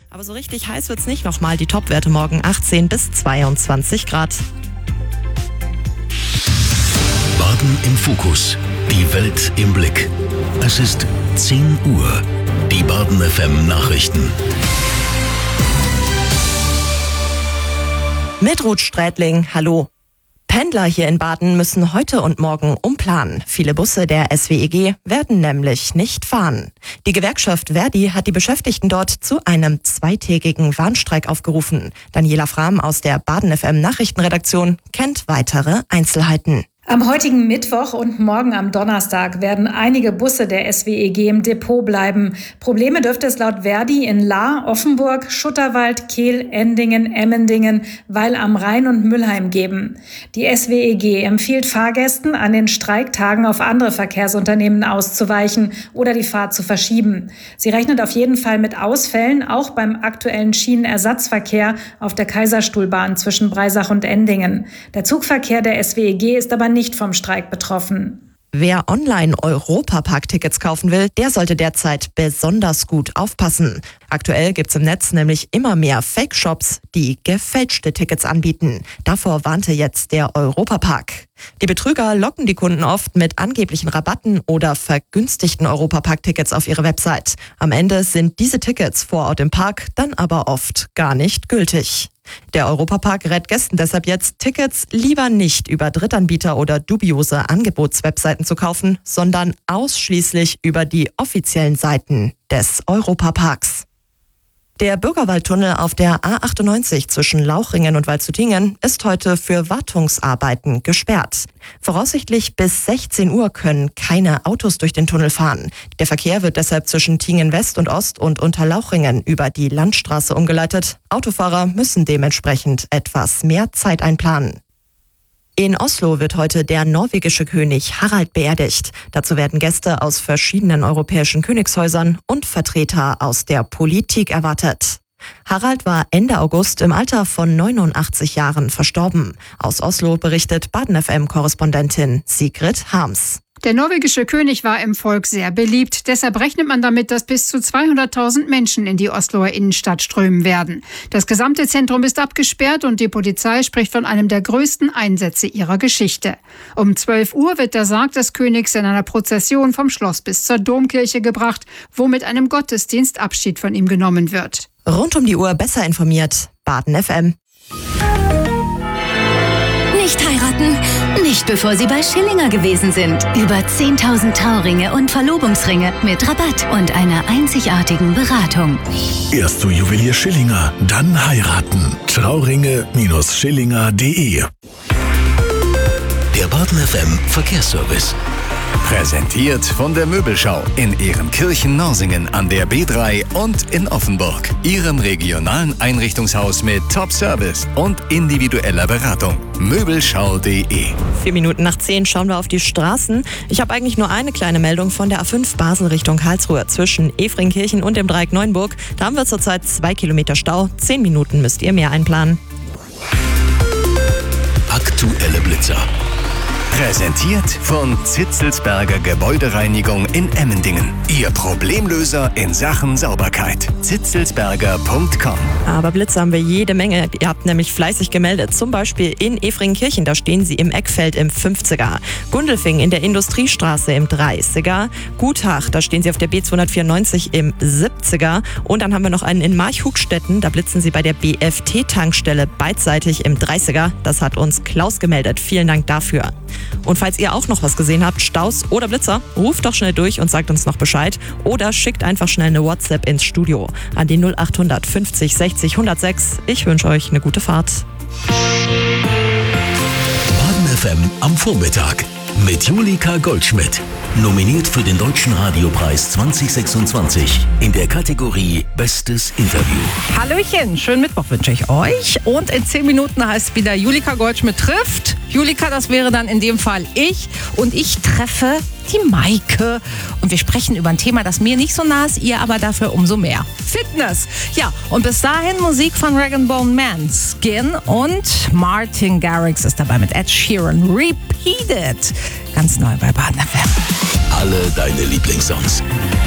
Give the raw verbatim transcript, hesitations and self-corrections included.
Aber so richtig heiß wird's nicht. Nochmal die Topwerte morgen achtzehn bis zweiundzwanzig Grad. Baden im Fokus. Die Welt im Blick. Es ist zehn Uhr. Die Baden F M Nachrichten. Mit Ruth Strätling, hallo. Pendler hier in Baden müssen heute und morgen umplanen. Viele Busse der S W E G werden nämlich nicht fahren. Die Gewerkschaft Verdi hat die Beschäftigten dort zu einem zweitägigen Warnstreik aufgerufen. Daniela Frahm aus der Baden F M Nachrichtenredaktion kennt weitere Einzelheiten. Am heutigen Mittwoch und morgen am Donnerstag werden einige Busse der S W E G im Depot bleiben. Probleme dürfte es laut Verdi in Lahr, Offenburg, Schutterwald, Kehl, Endingen, Emmendingen, Weil am Rhein und Mülheim geben. Die S W E G empfiehlt Fahrgästen, an den Streiktagen auf andere Verkehrsunternehmen auszuweichen oder die Fahrt zu verschieben. Sie rechnet auf jeden Fall mit Ausfällen, auch beim aktuellen Schienenersatzverkehr auf der Kaiserstuhlbahn zwischen Breisach und Endingen. Der Zugverkehr der S W E G ist aber nicht nicht vom Streik betroffen. Wer online Europapark-Tickets kaufen will, der sollte derzeit besonders gut aufpassen. Aktuell gibt's im Netz nämlich immer mehr Fake-Shops, die gefälschte Tickets anbieten. Davor warnte jetzt der Europapark. Die Betrüger locken die Kunden oft mit angeblichen Rabatten oder vergünstigten Europapark-Tickets auf ihre Website. Am Ende sind diese Tickets vor Ort im Park dann aber oft gar nicht gültig. Der Europapark rät Gästen deshalb jetzt, Tickets lieber nicht über Drittanbieter oder dubiose Angebotswebseiten zu kaufen, sondern ausschließlich über die offiziellen Seiten des Europaparks. Der Bürgerwaldtunnel auf der A achtundneunzig zwischen Lauchringen und Waldshutingen ist heute für Wartungsarbeiten gesperrt. Voraussichtlich bis sechzehn Uhr können keine Autos durch den Tunnel fahren. Der Verkehr wird deshalb zwischen Tingen West und Ost und Unterlauchringen über die Landstraße umgeleitet. Autofahrer müssen dementsprechend etwas mehr Zeit einplanen. In Oslo wird heute der norwegische König Harald beerdigt. Dazu werden Gäste aus verschiedenen europäischen Königshäusern und Vertreter aus der Politik erwartet. Harald war Ende August im Alter von neunundachtzig Jahren verstorben. Aus Oslo berichtet Baden F M-Korrespondentin Sigrid Harms. Der norwegische König war im Volk sehr beliebt. Deshalb rechnet man damit, dass bis zu zweihunderttausend Menschen in die Osloer Innenstadt strömen werden. Das gesamte Zentrum ist abgesperrt und die Polizei spricht von einem der größten Einsätze ihrer Geschichte. Um zwölf Uhr wird der Sarg des Königs in einer Prozession vom Schloss bis zur Domkirche gebracht, wo mit einem Gottesdienst Abschied von ihm genommen wird. Rund um die Uhr besser informiert, Baden F M. Nicht heiraten, nicht bevor Sie bei Schillinger gewesen sind. Über zehntausend Trauringe und Verlobungsringe mit Rabatt und einer einzigartigen Beratung. Erst zu Juwelier Schillinger, dann heiraten. Trauringe Schillinger punkt de. Der Baden F M Verkehrsservice. Präsentiert von der Möbelschau in Ehrenkirchen-Norsingen an der B drei und in Offenburg. Ihrem regionalen Einrichtungshaus mit Top-Service und individueller Beratung. Möbelschau punkt de. Vier Minuten nach zehn schauen wir auf die Straßen. Ich habe eigentlich nur eine kleine Meldung von der A fünf Basel Richtung Karlsruhe zwischen Efringkirchen und dem Dreieck Neuenburg. Da haben wir zurzeit zwei Kilometer Stau. Zehn Minuten müsst ihr mehr einplanen. Aktuelle Blitzer. Präsentiert von Zitzelsberger Gebäudereinigung in Emmendingen. Ihr Problemlöser in Sachen Sauberkeit. zitzelsberger punkt com. Aber Blitze haben wir jede Menge. Ihr habt nämlich fleißig gemeldet. Zum Beispiel in Efringkirchen, da stehen sie im Eckfeld im fünfziger. Gundelfing in der Industriestraße im dreißiger. Gutach, da stehen sie auf der B zweihundertvierundneunzig im siebziger. Und dann haben wir noch einen in Marchhugstetten. Da blitzen sie bei der B F T-Tankstelle beidseitig im dreißiger. Das hat uns Klaus gemeldet. Vielen Dank dafür. Und falls ihr auch noch was gesehen habt, Staus oder Blitzer, ruft doch schnell durch und sagt uns noch Bescheid. Oder schickt einfach schnell eine WhatsApp ins Studio an die null acht fünfzig sechzig hundertsechs. Ich wünsche euch eine gute Fahrt. Baden F M am Vormittag mit Julika Goldschmidt. Nominiert für den Deutschen Radiopreis zwanzig sechsundzwanzig in der Kategorie Bestes Interview. Hallöchen, schönen Mittwoch wünsche ich euch. Und in zehn Minuten heißt wieder Julika Goldschmidt trifft. Julika, das wäre dann in dem Fall ich. Und ich treffe die Maike. Und wir sprechen über ein Thema, das mir nicht so nah ist, ihr aber dafür umso mehr. Fitness. Ja, und bis dahin Musik von Rag and Bone Man, Skin und Martin Garrix ist dabei mit Ed Sheeran. Repeat It. Ganz neu bei Baden F M. Alle deine Lieblingssongs.